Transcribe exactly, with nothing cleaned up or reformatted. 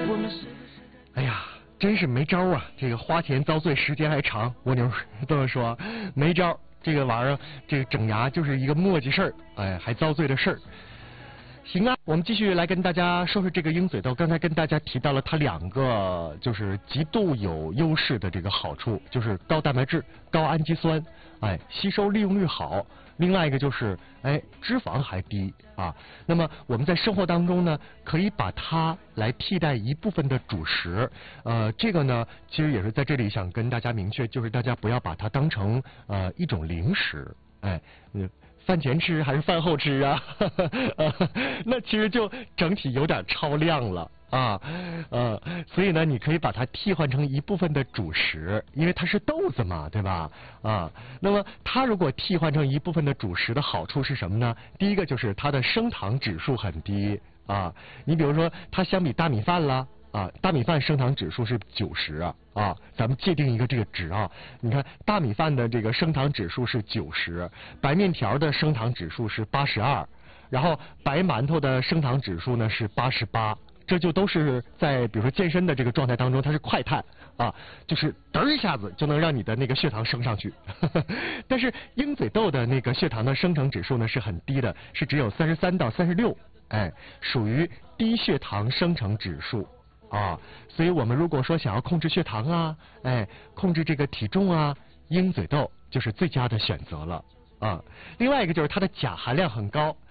哎呀，真是没招啊！这个花钱遭罪时间还长，蜗牛这么说，没招。这个玩意儿，这个整牙就是一个磨叽事儿，哎，还遭罪的事儿。行啊，我们继续来跟大家说说这个鹰嘴豆。刚才跟大家提到了它两个就是极度有优势的这个好处，就是高蛋白质、高氨基酸，哎，吸收利用率好。另外一个就是，哎，脂肪还低啊。那么我们在生活当中呢，可以把它来替代一部分的主食。呃，这个呢，其实也是在这里想跟大家明确，就是大家不要把它当成呃一种零食，哎，嗯。饭前吃还是饭后吃啊？那其实就整体有点超量了啊，呃，所以呢，你可以把它替换成一部分的主食，因为它是豆子嘛，对吧？啊，那么它如果替换成一部分的主食的好处是什么呢？第一个就是它的升糖指数很低啊，你比如说它相比大米饭啦。啊，大米饭升糖指数是九十啊，啊，咱们界定一个这个值啊。你看大米饭的这个升糖指数是九十，白面条的升糖指数是八十二，然后白馒头的升糖指数呢是八十八，这就都是在比如说健身的这个状态当中，它是快碳啊，就是嘚一下子就能让你的那个血糖升上去。但是鹰嘴豆的那个血糖的生成指数呢是很低的，是只有三十三到三十六，哎，属于低血糖生成指数。啊，所以我们如果说想要控制血糖啊，哎，控制这个体重啊，鹰嘴豆就是最佳的选择了啊。另外一个就是它的钾含量很高。